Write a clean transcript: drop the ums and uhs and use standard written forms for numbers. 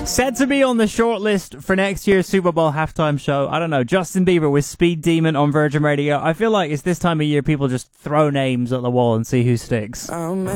Said to be on the short list for next year's Super Bowl halftime show. I don't know. Justin Bieber with Speed Demon on Virgin Radio. I feel like it's this time of year people just throw names at the wall and see who sticks.